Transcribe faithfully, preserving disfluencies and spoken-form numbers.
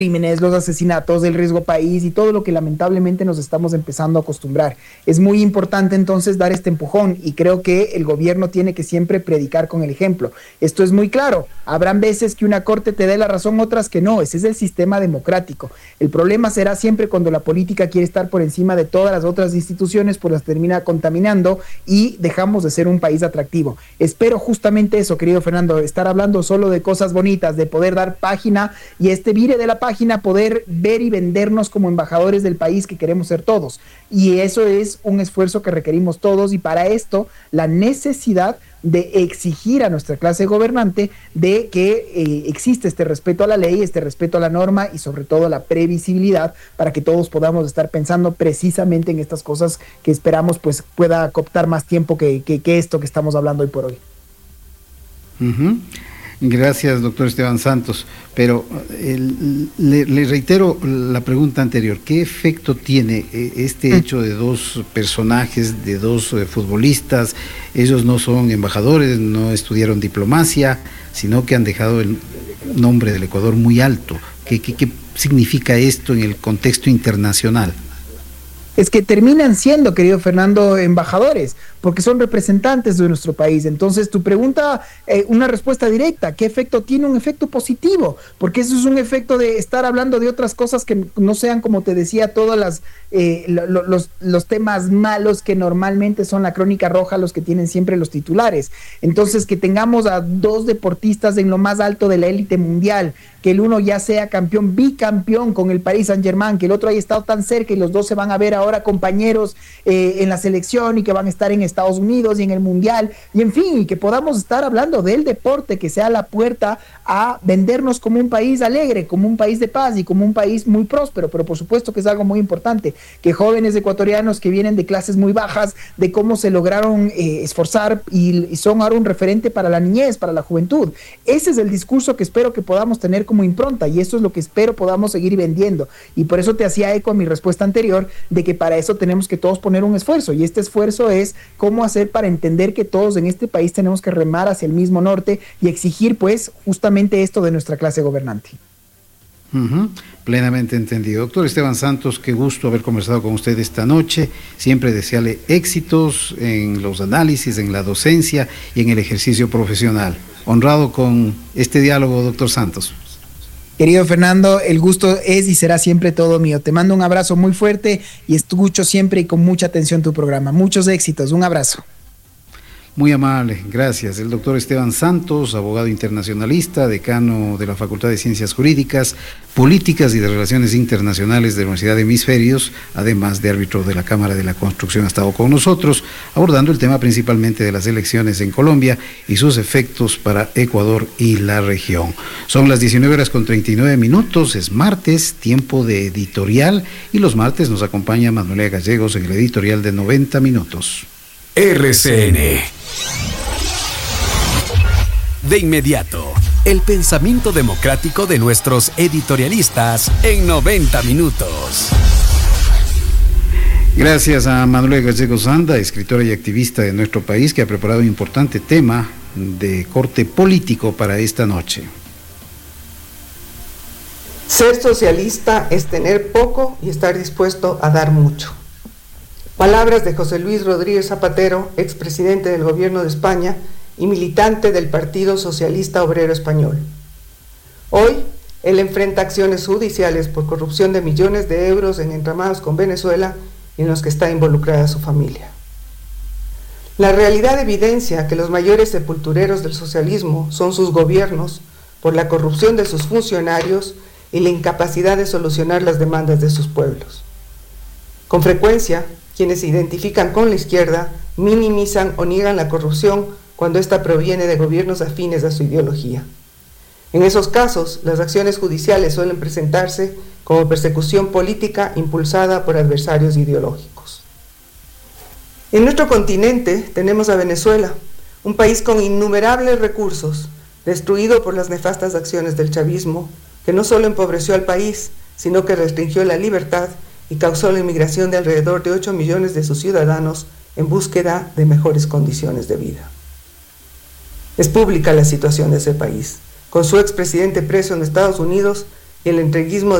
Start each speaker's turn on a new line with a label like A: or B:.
A: crímenes, los asesinatos, el riesgo país y todo lo que lamentablemente nos estamos empezando a acostumbrar. Es muy importante entonces dar este empujón y creo que el gobierno tiene que siempre predicar con el ejemplo. Esto es muy claro. Habrán veces que una corte te dé la razón, otras que no. Ese es el sistema democrático. El problema será siempre cuando la política quiere estar por encima de todas las otras instituciones, pues las termina contaminando y dejamos de ser un país atractivo. Espero justamente eso, querido Fernando, estar hablando solo de cosas bonitas, de poder dar página y este vire de la página poder ver y vendernos como embajadores del país que queremos ser todos. Y eso es un esfuerzo que requerimos todos y para esto la necesidad de exigir a nuestra clase gobernante de que eh, existe este respeto a la ley, este respeto a la norma y sobre todo la previsibilidad para que todos podamos estar pensando precisamente en estas cosas que esperamos pues pueda cooptar más tiempo que, que, que esto que estamos hablando hoy por hoy.
B: Uh-huh. Gracias, doctor Esteban Santos, pero el, le, le reitero la pregunta anterior. ¿Qué efecto tiene este hecho de dos personajes, de dos eh, futbolistas? Ellos no son embajadores, no estudiaron diplomacia, sino que han dejado el nombre del Ecuador muy alto. ¿Qué, qué, qué significa esto en el contexto internacional?
A: Es que terminan siendo, querido Fernando, embajadores, porque son representantes de nuestro país. Entonces, tu pregunta, eh, una respuesta directa, ¿qué efecto tiene? Un efecto positivo, porque eso es un efecto de estar hablando de otras cosas que no sean, como te decía, todos las, eh, lo, los, los temas malos que normalmente son la crónica roja, los que tienen siempre los titulares. Entonces, que tengamos a dos deportistas en lo más alto de la élite mundial, que el uno ya sea campeón, bicampeón con el Paris Saint-Germain, que el otro haya estado tan cerca y los dos se van a ver ahora compañeros eh, en la selección y que van a estar en Estados Unidos y en el Mundial, y en fin, y que podamos estar hablando del deporte, que sea la puerta a vendernos como un país alegre, como un país de paz y como un país muy próspero, pero por supuesto que es algo muy importante, que jóvenes ecuatorianos que vienen de clases muy bajas, de cómo se lograron eh, esforzar y, y son ahora un referente para la niñez, para la juventud. Ese es el discurso que espero que podamos tener como impronta y eso es lo que espero podamos seguir vendiendo y por eso te hacía eco a mi respuesta anterior de que para eso tenemos que todos poner un esfuerzo y este esfuerzo es cómo hacer para entender que todos en este país tenemos que remar hacia el mismo norte y exigir pues justamente esto de nuestra clase gobernante.
B: Uh-huh. Plenamente entendido. Doctor Esteban Santos, qué gusto haber conversado con usted esta noche. Siempre desearle éxitos en los análisis, en la docencia y en el ejercicio profesional. Honrado con este diálogo, doctor Santos.
A: Querido Fernando, el gusto es y será siempre todo mío. Te mando un abrazo muy fuerte y escucho siempre y con mucha atención tu programa. Muchos éxitos, un abrazo.
B: Muy amable, gracias. El doctor Esteban Santos, abogado internacionalista, decano de la Facultad de Ciencias Jurídicas, Políticas y de Relaciones Internacionales de la Universidad de Hemisferios, además de árbitro de la Cámara de la Construcción, ha estado con nosotros, abordando el tema principalmente de las elecciones en Colombia y sus efectos para Ecuador y la región. Son las diecinueve horas con treinta y nueve minutos, es martes, tiempo de editorial, y los martes nos acompaña Manuela Gallegos en el editorial de noventa minutos.
C: R C N. De inmediato, el pensamiento democrático de nuestros editorialistas en noventa minutos.
B: Gracias a Manuela Gallegos Anda, escritora y activista de nuestro país, que ha preparado un importante tema de corte político para esta noche.
D: Ser socialista es tener poco y estar dispuesto a dar mucho. Palabras de José Luis Rodríguez Zapatero, expresidente del Gobierno de España y militante del Partido Socialista Obrero Español. Hoy, él enfrenta acciones judiciales por corrupción de millones de euros en entramados con Venezuela en los que está involucrada su familia. La realidad evidencia que los mayores sepultureros del socialismo son sus gobiernos por la corrupción de sus funcionarios y la incapacidad de solucionar las demandas de sus pueblos. Con frecuencia, quienes se identifican con la izquierda minimizan o niegan la corrupción cuando ésta proviene de gobiernos afines a su ideología. En esos casos, las acciones judiciales suelen presentarse como persecución política impulsada por adversarios ideológicos. En nuestro continente tenemos a Venezuela, un país con innumerables recursos, destruido por las nefastas acciones del chavismo, que no solo empobreció al país, sino que restringió la libertad y causó la inmigración de alrededor de ocho millones de sus ciudadanos en búsqueda de mejores condiciones de vida. Es pública la situación de ese país, con su expresidente preso en Estados Unidos y el entreguismo